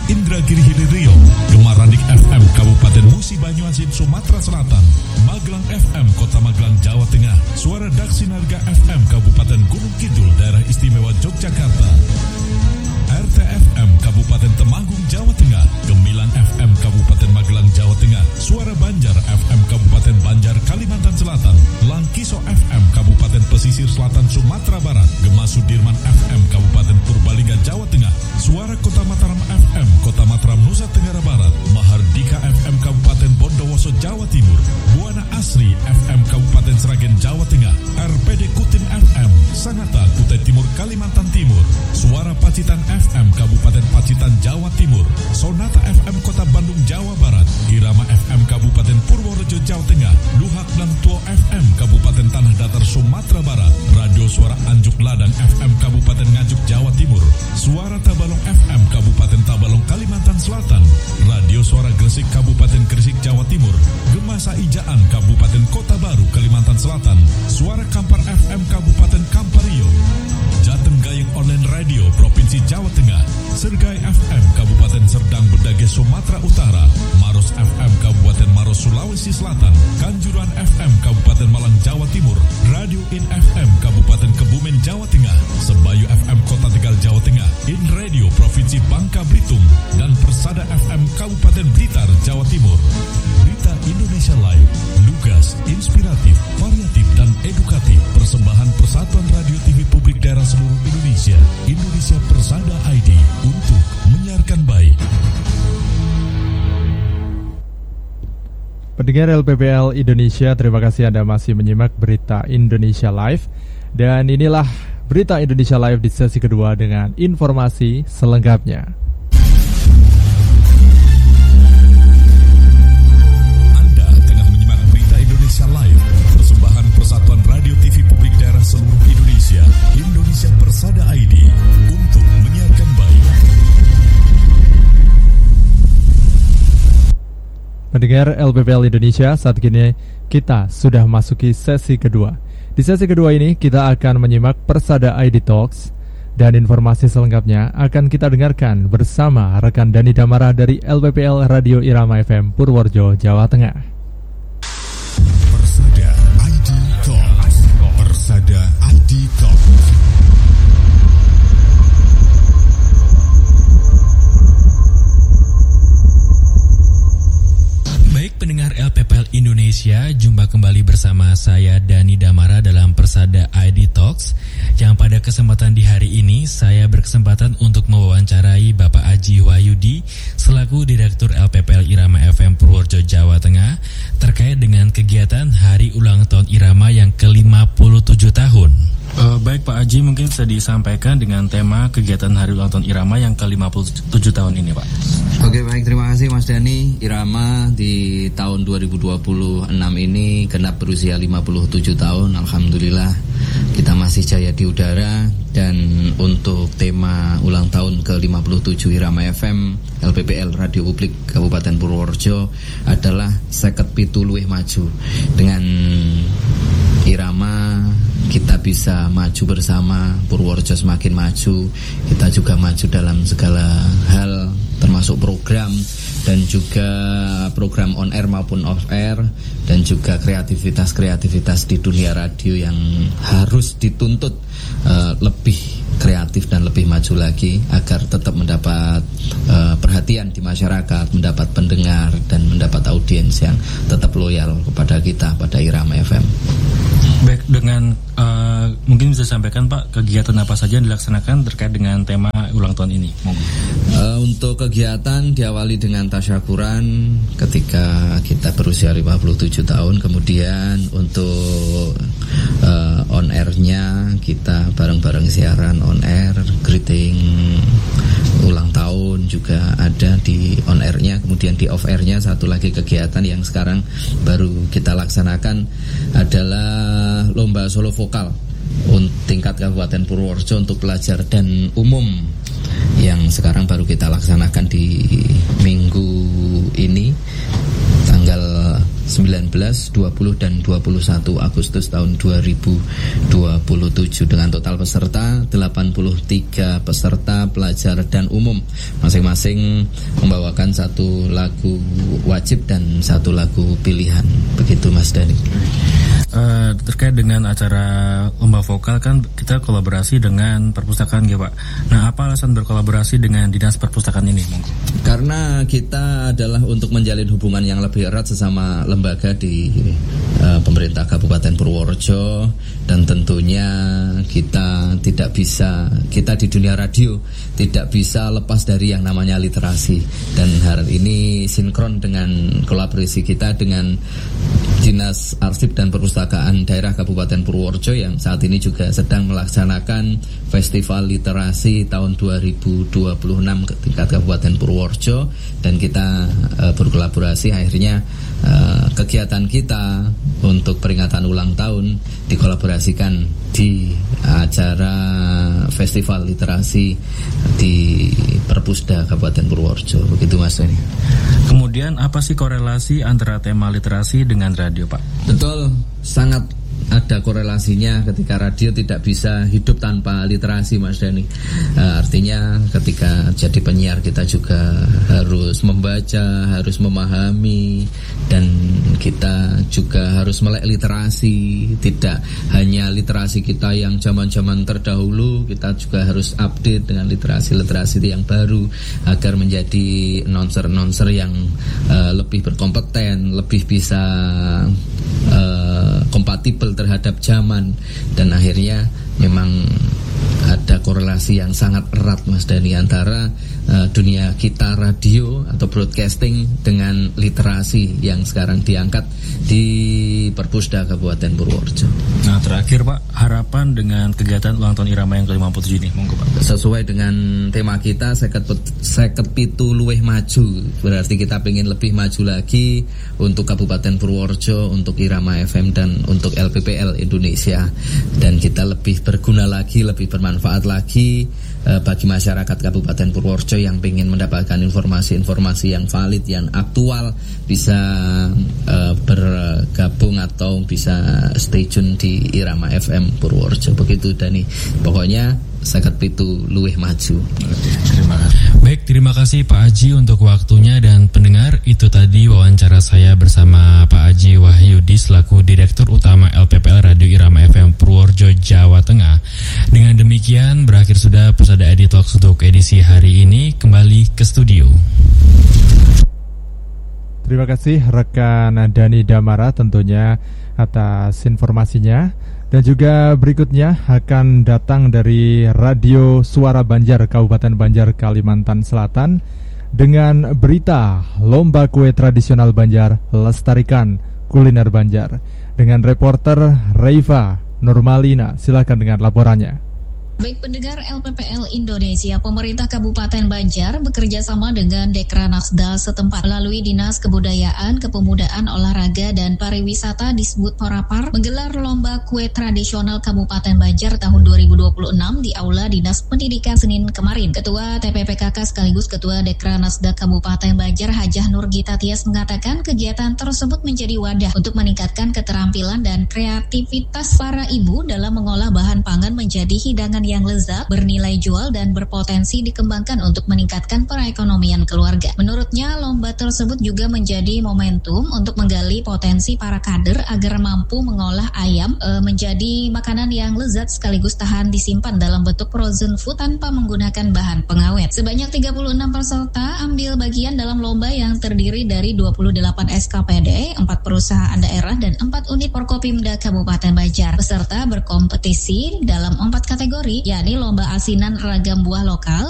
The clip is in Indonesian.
Indragiri Hilir Gemaranik FM Kabupaten Musi Banyuasin Sumatera Selatan, Magelang FM Kota Magelang Jawa Tengah, Suara Daksinarga FM Kabupaten Gunung Kidul Daerah Istimewa Yogyakarta, RTFM Kabupaten Temanggung Jawa Tengah, Gemilang FM Kabupaten Magelang Jawa Tengah, Suara Banjar FM Kabupaten Banjar Kalimantan Selatan, Langkiso FM Kabupaten Pesisir Selatan Sumatera Barat, Gema Sudirman FM Kabupaten Purbalingga Jawa Tengah, Suara Kota Mataram FM Kota Mataram Nusa Tenggara Barat, Mahardika FM Kabupaten Bondowoso Jawa Timur, Buana Asri FM Kabupaten Sragen Jawa Tengah, RPD Kutim FM Sangatta Kutai Timur Kalimantan Timur, Suara Pacitan FM Kabupaten Pacitan Jawa Timur, Sonata FM Kota Bandung Jawa Barat, Irama FM Kabupaten Purworejo Jawa Tengah, Luhak dan Tuo FM Kabupaten Tanah Datar Sumatera Barat, Radio Suara Anjuk Ladang FM Kabupaten Nganjuk Jawa Timur, Suara Tabalong FM Kabupaten Tabalong Kalimantan Selatan, Radio Suara Gresik Kabupaten Gresik Jawa Timur, Gema Saijaan Kabupaten Kota Baru Kalimantan Selatan, Suara Kampar FM Kabupaten Kampario, Jateng Gayeng Online Radio Provinsi Jawa Tengah, Sergai FM Kabupaten Serdang Bedage Sumatera Utara, Maros FM Kabupaten Maros Sulawesi Selatan, Kanjuruhan FM Kabupaten Malang Jawa Timur, Radio In FM Kabupaten Kebumen Jawa Tengah, Sebayu FM Kota Tegal Jawa Tengah, In Radio Provinsi Bangka Belitung, dan Persada FM Kabupaten Blitar Jawa Timur. Berita Indonesia Live, lugas, inspiratif, variatif, dan edukatif. Persembahan Persatuan Radio TV Publik Daerah seluruh Indonesia, Indonesia Persada ID, untuk menyiarkan baik. Pendengar LPPL Indonesia, terima kasih Anda masih menyimak Berita Indonesia Live. Dan inilah Berita Indonesia Live di sesi kedua dengan informasi selengkapnya. Anda tengah menyimak Berita Indonesia Live, persembahan Persatuan Radio TV Publik Daerah seluruh Indonesia, Indonesia Persada ID, untuk menyiarkan baik. Pendengar LPPL Indonesia, saat ini kita sudah masuki sesi kedua. Di sesi kedua ini kita akan menyimak Persada ID Talks, dan informasi selengkapnya akan kita dengarkan bersama rekan Dani Damara dari LPPL Radio Irama FM Purworejo, Jawa Tengah. Persada ID Talks. Persada ID Talks. Baik pendengar LPPL Indonesia, jumpa kembali bersama saya Dani Damara dalam Persada ID Talks, yang pada kesempatan di hari ini saya berkesempatan untuk mewawancarai Bapak Aji Wahyudi selaku Direktur LPPL Irama FM Purworejo, Jawa Tengah, terkait dengan kegiatan Hari Ulang Tahun Irama yang ke-57 tahun. Baik Pak Aji, mungkin bisa disampaikan dengan tema kegiatan Hari Ulang Tahun Irama yang ke-57 tahun ini Pak. Oke, baik, terima kasih Mas Dani. Irama di tahun 2026 ini genap berusia 57 tahun. Alhamdulillah kita masih jaya di udara. Dan untuk tema ulang tahun ke-57 Irama FM LPPL Radio Publik Kabupaten Purworejo adalah seket pitu luwih maju. Dengan Irama kita bisa maju bersama, Purworejo semakin maju, kita juga maju dalam segala hal, termasuk program dan juga program on air maupun off air, dan juga kreativitas di dunia radio yang harus dituntut lebih kreatif dan lebih maju lagi agar tetap mendapat perhatian di masyarakat, mendapat pendengar dan mendapat audiens yang tetap loyal kepada kita, pada Irama FM. Baik, dengan mungkin bisa sampaikan Pak, kegiatan apa saja yang dilaksanakan terkait dengan tema ulang tahun ini? Untuk kegiatan diawali dengan tasyakuran ketika kita berusia 57 tahun. Kemudian untuk on airnya kita bareng-bareng siaran on air, greeting ulang tahun juga ada di on airnya. Kemudian di off airnya satu lagi kegiatan yang sekarang baru kita laksanakan adalah lomba solo vokal tingkat Kabupaten Purworejo untuk pelajar dan umum, yang sekarang baru kita laksanakan di minggu ini tanggal 19, 20 dan 21 Agustus tahun 2027 dengan total peserta 83 peserta pelajar dan umum, masing-masing membawakan satu lagu wajib dan satu lagu pilihan. Begitu Mas Dani. Terkait dengan acara lomba vokal kan kita kolaborasi dengan perpustakaan ya Pak. Nah, apa alasan berkolaborasi dengan Dinas Perpustakaan ini? Karena kita adalah untuk menjalin hubungan yang lebih erat sesama lembaga di pemerintah Kabupaten Purworejo, dan tentunya kita di dunia radio tidak bisa lepas dari yang namanya literasi, dan hari ini sinkron dengan kolaborasi kita dengan Dinas Arsip dan Perpustakaan Daerah Kabupaten Purworejo yang saat ini juga sedang melaksanakan Festival Literasi tahun 2026 ke tingkat Kabupaten Purworejo, dan kita berkolaborasi akhirnya kegiatan kita untuk peringatan ulang tahun dikolaborasikan di acara Festival Literasi di Perpusda Kabupaten Purworejo. Begitu Mas Dani. Kemudian apa sih korelasi antara tema literasi dengan radio Pak? Betul, sangat ada korelasinya. Ketika radio tidak bisa hidup tanpa literasi Mas Dani. Artinya ketika jadi penyiar kita juga harus membaca, harus memahami, dan kita juga harus melek literasi. Tidak hanya literasi kita yang zaman-zaman terdahulu, kita juga harus update dengan literasi-literasi yang baru agar menjadi announcer-announcer yang lebih berkompeten, lebih bisa kompatibel terhadap zaman. Dan akhirnya memang ada korelasi yang sangat erat Mas Dani antara dunia kita radio atau broadcasting dengan literasi yang sekarang diangkat di Perpusda Kabupaten Purworejo. Nah, terakhir Pak, harapan dengan kegiatan ulang tahun Irama yang ke-57 ini, monggo Pak. Sesuai dengan tema kita, seket pitu luweh maju. Berarti kita ingin lebih maju lagi untuk Kabupaten Purworejo, untuk Irama FM dan untuk LPPL Indonesia. Dan kita lebih berguna lagi, lebih bermanfaat lagi bagi masyarakat Kabupaten Purworejo yang ingin mendapatkan informasi-informasi yang valid, yang aktual, bisa bergabung atau bisa stay tune di Irama FM Purworejo. Begitu Dani. Pokoknya seket pitu luweh maju. Terima kasih. Baik, terima kasih Pak Aji untuk waktunya, dan pendengar, itu tadi wawancara saya bersama Pak Aji Wahyudi selaku Direktur Utama LPPL Radio Irama FM Purworejo, Jawa Tengah. Dengan demikian berakhir sudah Persada ID Talks untuk edisi hari ini. Kembali ke studio. Terima kasih rekan Dani Damara tentunya atas informasinya. Dan juga berikutnya akan datang dari Radio Suara Banjar Kabupaten Banjar, Kalimantan Selatan dengan berita Lomba Kue Tradisional Banjar Lestarikan Kuliner Banjar dengan reporter Reiva Nurmalina. Silakan dengan laporannya. Baik pendengar LPPL Indonesia, pemerintah Kabupaten Banjar bekerja sama dengan Dekranasda setempat melalui Dinas Kebudayaan, Kepemudaan, Olahraga, dan Pariwisata disebut Porapar menggelar Lomba Kue Tradisional Kabupaten Banjar tahun 2026 di Aula Dinas Pendidikan Senin kemarin. Ketua TPPKK sekaligus Ketua Dekranasda Kabupaten Banjar Hajah Nurgita Tias mengatakan kegiatan tersebut menjadi wadah untuk meningkatkan keterampilan dan kreativitas para ibu dalam mengolah bahan pangan menjadi hidangan yang lezat, bernilai jual, dan berpotensi dikembangkan untuk meningkatkan perekonomian keluarga. Menurutnya, lomba tersebut juga menjadi momentum untuk menggali potensi para kader agar mampu mengolah ayam menjadi makanan yang lezat sekaligus tahan disimpan dalam bentuk frozen food tanpa menggunakan bahan pengawet. Sebanyak 36 peserta ambil bagian dalam lomba yang terdiri dari 28 SKPD, 4 perusahaan daerah, dan 4 unit Forkopimda Kabupaten Banjar. Peserta berkompetisi dalam 4 kategori, yakni lomba asinan ragam buah lokal,